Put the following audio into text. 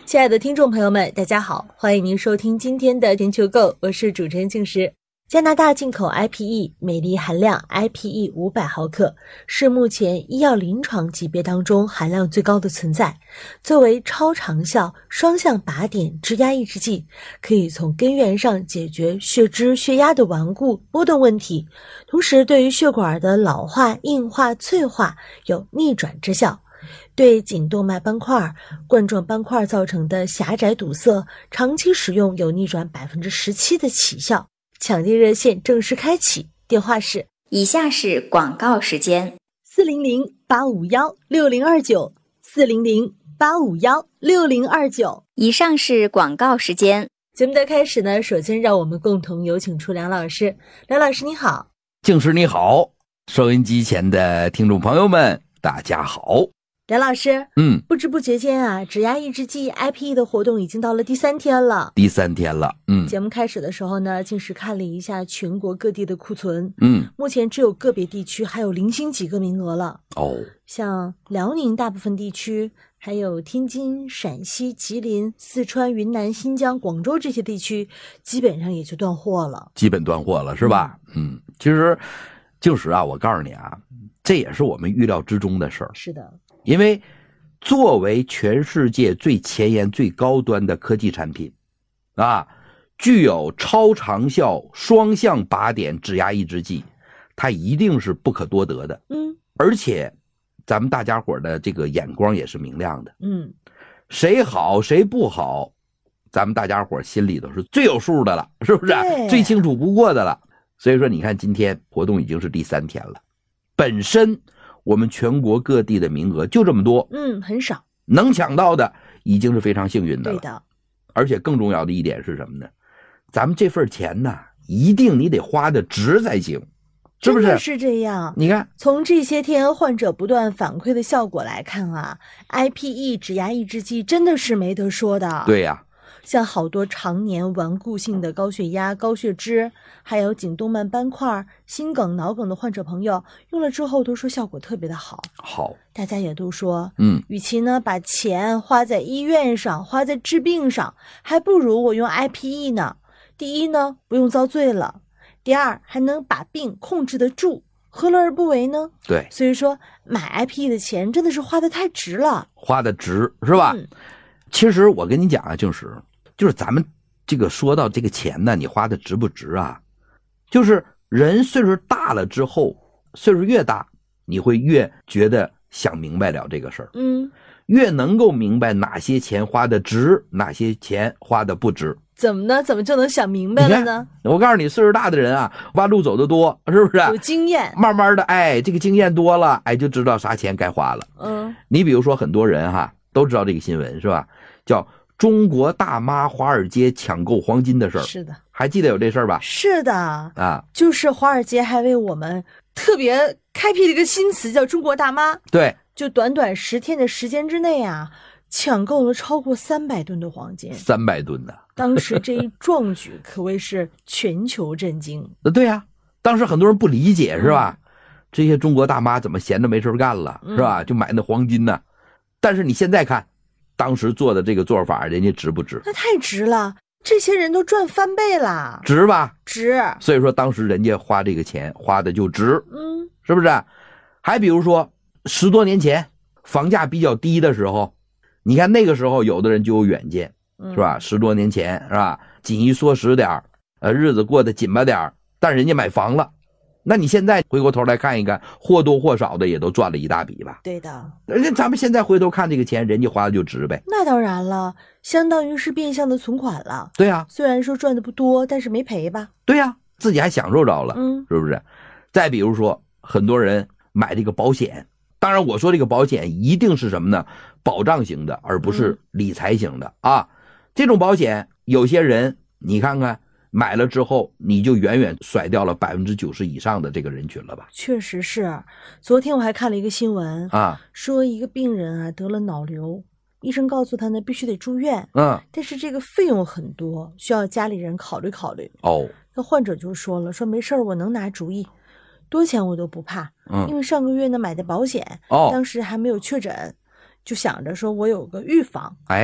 亲爱的听众朋友们，大家好，欢迎您收听今天的全球购，我是主持人静时。加拿大进口 IPE 镁离含量 IPE 500毫克是目前医药临床级别当中含量最高的存在。作为超长效双向靶点质压抑制剂，可以从根源上解决血脂血压的顽固波动问题，同时对于血管的老化硬化脆化有逆转之效，对颈动脉斑块冠状斑块造成的狭窄堵塞长期使用有逆转 17% 的起效。抢订热线正式开启，电话是以下是广告时间 400-851-6029 400-851-6029。 以上是广告时间。 节目的开始呢，首先让我们共同有请出梁老师。梁老师你好。 静时你好，收音机前的听众朋友们大家好。 梁老师，不知不觉间啊，质压抑制剂 IPE 的活动已经到了第3天了。节目开始的时候呢，静时看了一下全国各地的库存，目前只有个别地区还有零星几个名额了。像辽宁大部分地区，还有天津、陕西、吉林、四川、云南、新疆、广州这些地区，基本上也就断货了。 基本断货了是吧？其实静时啊，我告诉你啊，这也是我们预料之中的事儿。 是的。 因为作为全世界最前沿最高端的科技产品啊，具有超长效双向靶点质压抑制剂，它一定是不可多得的。而且咱们大家伙的这个眼光也是明亮的。谁好谁不好，咱们大家伙心里头是最有数的了，是不是？最清楚不过的了。所以说你看今天活动已经是第3天了，本身我们全国各地的名额就这么多， 很少， 能抢到的已经是非常幸运的了。 对的。 而且更重要的一点是什么呢？咱们这份钱呢，一定你得花的值才行，是不是？ 真的是这样。 你看， 从这些天患者不断反馈的效果来看啊 ，IPE 质压抑制剂真的是没得说的。 对呀。 像好多常年顽固性的高血压、高血脂，还有颈动脉斑块、心梗、脑梗的患者朋友，用了之后都说效果特别的好。大家也都说，与其呢把钱花在医院上，花在治病上，还不如我用 IPE 呢。第一呢，不用遭罪了；第二，还能把病控制得住，何乐而不为呢？ 对， 所以说买 IPE 的钱真的是花得太值了， 花得值是吧？其实我跟你讲啊，就是咱们这个说到这个钱呢，你花的值不值啊？就是人岁数大了之后，岁数越大，你会越觉得想明白了这个事儿，越能够明白哪些钱花的值，哪些钱花的不值。 怎么呢？怎么就能想明白了呢？ 我告诉你，岁数大的人啊，弯路走得多，是不是？ 有经验， 慢慢的，这个经验多了，就知道啥钱该花了。你比如说很多人哈，都知道这个新闻是吧？叫中国大妈华尔街抢购黄金的事儿。 是的。 还记得有这事儿吧？ 是的。就是华尔街还为我们特别开辟了一个新词，叫中国大妈。 对。 就短短10天的时间之内啊，抢购了超过300吨的黄金。 300吨呢。 当时这一壮举可谓是全球震惊。 对呀，当时很多人不理解是吧？这些中国大妈怎么闲着没事干了，是吧？就买那黄金呢。但是你现在看，当时做的这个做法，人家值不值？ 那太值了，这些人都赚翻倍了。 值吧？ 值。 所以说当时人家花这个钱花的就值，是不是？还比如说10多年前房价比较低的时候，你看那个时候有的人就有远见，是吧？10多年前是吧？紧衣缩食点日子过得紧巴点但人家买房了。那你现在回过头来看一看，或多或少的也都赚了一大笔吧？ 对的。 咱们现在回头看这个钱，人家花的就值呗。 那当然了，相当于是变相的存款了。 对呀。 虽然说赚的不多，但是没赔吧？ 对呀，自己还享受着了，是不是？再比如说，很多人买这个保险，当然我说这个保险一定是什么呢？保障型的，而不是理财型的啊。这种保险，有些人你看看。买了之后你就远远甩掉了90%以上的这个人群了吧？ 确实是。昨天我还看了一个新闻说一个病人啊得了脑瘤，医生告诉他呢必须得住院，但是这个费用很多，需要家里人考虑考虑。那患者就说了，说没事我能拿主意，多钱我都不怕，因为上个月呢买的保险，当时还没有确诊，就想着说我有个预防。